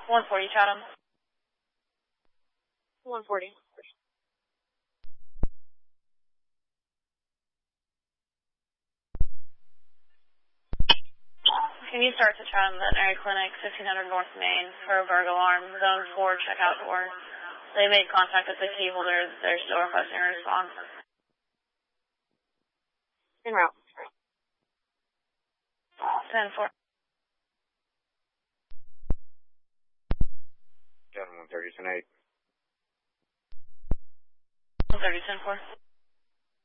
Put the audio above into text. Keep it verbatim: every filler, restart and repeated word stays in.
one forty Chatham. one forty. Can you start to Chatham Veterinary Clinic, fifteen hundred North Main, for a burglar alarm, zone four, checkout door. They made contact with the key holder. They're still requesting a response. En route. ten four. Chatham one thirty, ten eight. one thirty, ten four.